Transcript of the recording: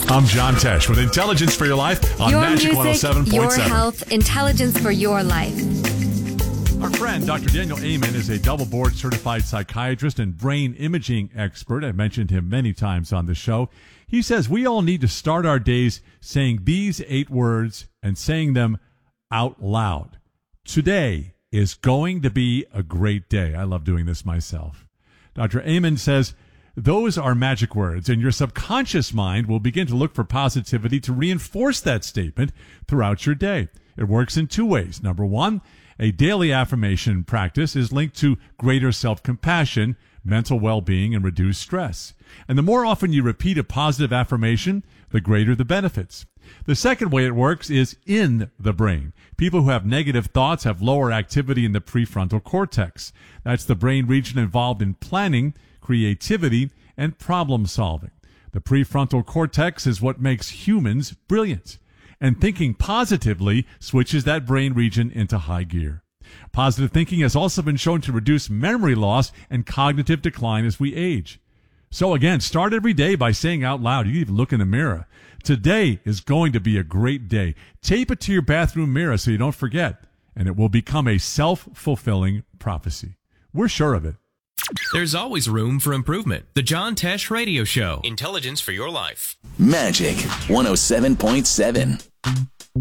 I'm John Tesh with Intelligence for Your Life on Your Magic music, 107.7. your health, intelligence for your life. Our friend, Dr. Daniel Amen, is a double board certified psychiatrist and brain imaging expert. I've mentioned him many times on the show. He says we all need to start our days saying these 8 words and saying them out loud. Today is going to be a great day. I love doing this myself. Dr. Amen says those are magic words, and your subconscious mind will begin to look for positivity to reinforce that statement throughout your day. It works in 2 ways. Number 1, a daily affirmation practice is linked to greater self-compassion, mental well-being, and reduced stress. And the more often you repeat a positive affirmation, the greater the benefits. The second way it works is in the brain. People who have negative thoughts have lower activity in the prefrontal cortex. That's the brain region involved in planning, creativity, and problem solving. The prefrontal cortex is what makes humans brilliant. And thinking positively switches that brain region into high gear. Positive thinking has also been shown to reduce memory loss and cognitive decline as we age. So again, start every day by saying out loud, you even look in the mirror, today is going to be a great day. Tape it to your bathroom mirror so you don't forget, and it will become a self-fulfilling prophecy. We're sure of it. There's always room for improvement. The John Tesh Radio Show. Intelligence for your life. Magic 107.7.